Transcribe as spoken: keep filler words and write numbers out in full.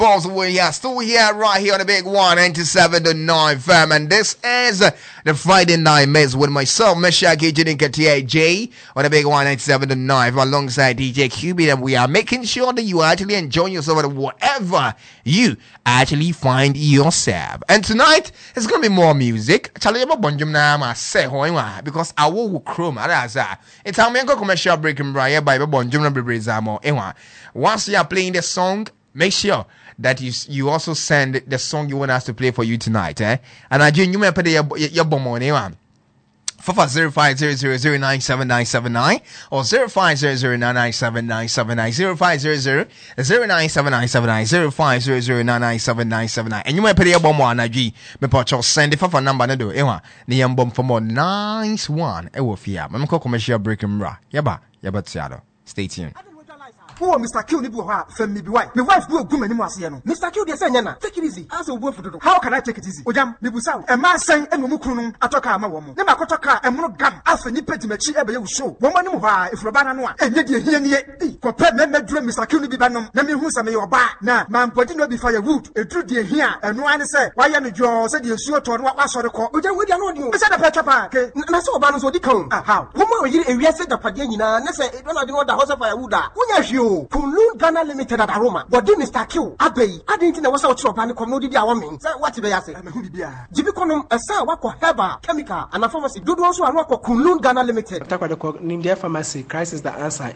Balls we are still here right here on the big one ninety-seven to nine fam, and this is uh, the Friday night mix with myself, Meshaki Jidinka T A J on the big one ninety-seven to nine alongside D J Q B, and we are making sure that you are actually enjoying yourself at whatever you actually find yourself. And tonight it's gonna be more music. Charlie because I will chrome it's how me go commercial breaking right by bonjum na once you are playing the song, make sure that you you also send the song you want us to play for you tonight, eh? And I you may put your your bomb on anyone. For zero five zero zero zero nine seven nine seven nine or zero five zero zero nine nine seven nine seven nine zero five zero zero zero nine seven nine seven nine zero five zero zero nine nine seven nine seven nine. And you may put your bomb on I G. Me put your send the for number na do. Ewa the bomb for more nice one. E wo fia. Me ko commercial break mra. Yaba yaba tiado. Stay tuned. Oh, Mister Q, you have family be wife. My wife will go many months. Mister Q, they say, take it easy. As a word for the how can I take it easy? Ojam, Nibusa, a man saying, and Mukunum, Atoka, my woman. Never Kotaka, and Monogam, after Nipet Mechi, ever show. Woman, if Robana, and yet you hear me, compare me, dream, Mister Q, be banum, Nami Husa, may your bar. Now, man, putting no be firewood, a true dear here, and no one say, why am you said you sure to what was the call? Ojam, we don't know. I said a petra park, and I saw Banos or the cone. How? Woman, you arrested the Padina, and I said, I don't know the house of firewood. Who are you? Kunlun Ghana Limited at Aroma. But then Mister Q, Abbey, I didn't know what's out of and come no did our mean. What did I say? I'm a hoodie beer. Jibiconum, a sour wako herbal, chemical, and a pharmacy. Do also a rock of Kunlun Ghana Limited. Attack the name their pharmacy. Christ is the answer.